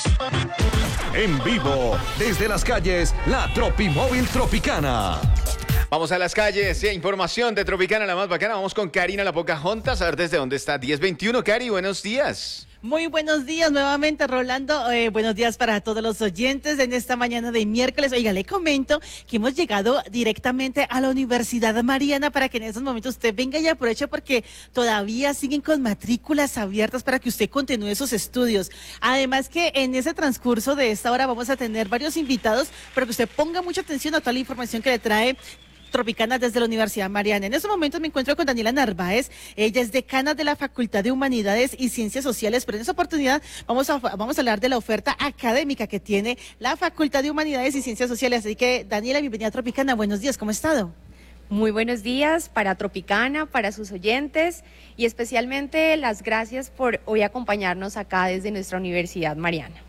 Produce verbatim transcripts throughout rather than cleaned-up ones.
En vivo, desde las calles, la Tropimóvil Tropicana. Vamos a las calles, sí, información de Tropicana, la más bacana. Vamos con Karina La Pocahontas, a ver desde dónde está. diez veintiuno, Cari, buenos días. Muy buenos días nuevamente, Rolando. Eh, buenos días para todos los oyentes en esta mañana de miércoles. Oiga, le comento que hemos llegado directamente a la Universidad Mariana para que en estos momentos usted venga y aproveche porque todavía siguen con matrículas abiertas para que usted continúe sus estudios. Además que en ese transcurso de esta hora vamos a tener varios invitados para que usted ponga mucha atención a toda la información que le trae Tropicana desde la Universidad Mariana. En estos momentos me encuentro con Daniela Narváez, ella es decana de la Facultad de Humanidades y Ciencias Sociales, pero en esta oportunidad vamos a, vamos a hablar de la oferta académica que tiene la Facultad de Humanidades y Ciencias Sociales. Así que, Daniela, bienvenida a Tropicana, buenos días, ¿cómo ha estado? Muy buenos días para Tropicana, para sus oyentes y especialmente las gracias por hoy acompañarnos acá desde nuestra Universidad Mariana.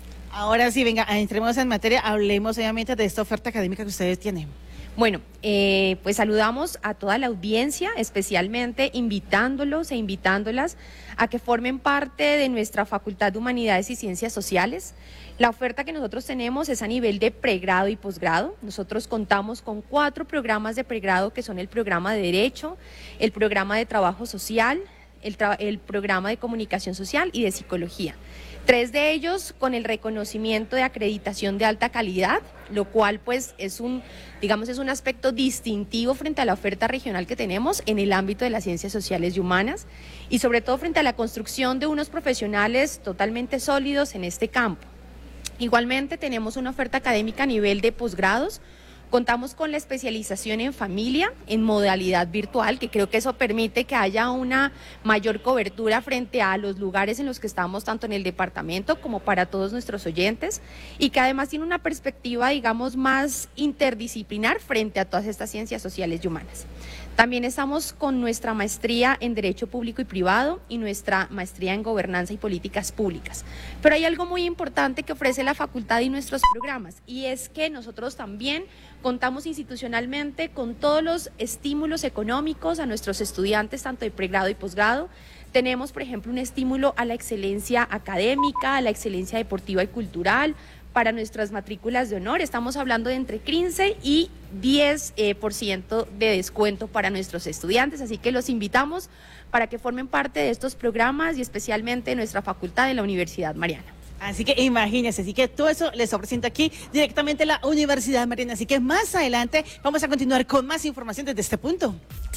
Ahora sí, venga, entremos en materia, hablemos obviamente de esta oferta académica que ustedes tienen. Bueno, eh, pues saludamos a toda la audiencia, especialmente invitándolos e invitándolas a que formen parte de nuestra Facultad de Humanidades y Ciencias Sociales. La oferta que nosotros tenemos es a nivel de pregrado y posgrado. Nosotros contamos con cuatro programas de pregrado que son el programa de Derecho, el programa de Trabajo Social, el, tra- el programa de Comunicación Social y de Psicología. Tres de ellos con el reconocimiento de acreditación de alta calidad, lo cual pues es un, digamos, es un aspecto distintivo frente a la oferta regional que tenemos en el ámbito de las ciencias sociales y humanas y sobre todo frente a la construcción de unos profesionales totalmente sólidos en este campo. Igualmente tenemos una oferta académica a nivel de posgrados. Contamos con la especialización en familia, en modalidad virtual, que creo que eso permite que haya una mayor cobertura frente a los lugares en los que estamos, tanto en el departamento como para todos nuestros oyentes, y que además tiene una perspectiva, digamos, más interdisciplinar frente a todas estas ciencias sociales y humanas. También estamos con nuestra maestría en Derecho Público y Privado y nuestra maestría en Gobernanza y Políticas Públicas. Pero hay algo muy importante que ofrece la facultad y nuestros programas, y es que nosotros también contamos institucionalmente con todos los estímulos económicos a nuestros estudiantes, tanto de pregrado y posgrado. Tenemos, por ejemplo, un estímulo a la excelencia académica, a la excelencia deportiva y cultural. Para nuestras matrículas de honor estamos hablando de entre quince y diez por ciento de descuento para nuestros estudiantes, así que los invitamos para que formen parte de estos programas y especialmente de nuestra facultad de la Universidad Mariana. Así que imagínense, así que todo eso les presento aquí directamente la Universidad Mariana, así que más adelante vamos a continuar con más información desde este punto.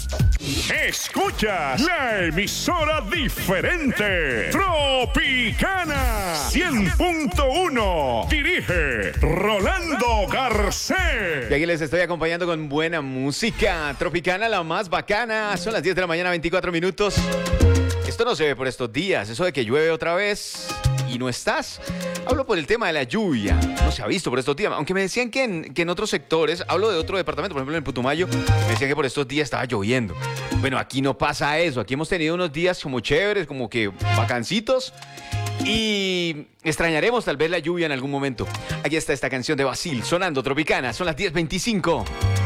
Escuchas la emisora diferente, Tropicana cien punto uno. Dirige Rolando Garcés. Y aquí les estoy acompañando con buena música. Tropicana, la más bacana. Son las diez de la mañana, veinticuatro minutos. Esto no se ve por estos días, eso de que llueve otra vez y no estás. Hablo por el tema de la lluvia. No se ha visto por estos días. Aunque me decían que en, que en otros sectores, hablo de otro departamento, por ejemplo en el Putumayo, me decían que por estos días estaba lloviendo. Bueno, aquí no pasa eso. Aquí hemos tenido unos días como chéveres, como que bacancitos. Y extrañaremos tal vez la lluvia en algún momento. Aquí está esta canción de Basil, sonando Tropicana. Son las diez veinticinco.